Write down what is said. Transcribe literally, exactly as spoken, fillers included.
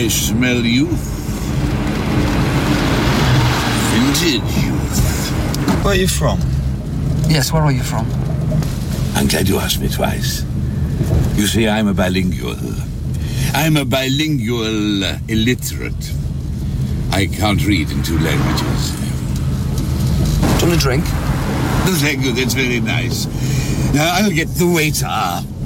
I smell youth. Vintage youth. Where are you from? Yes, where are you from? I'm glad you asked me twice. You see, I'm a bilingual. I'm a bilingual uh, illiterate. I can't read in two languages. Do you want a drink? Thank you, that's very nice. Now, I'll get the waiter.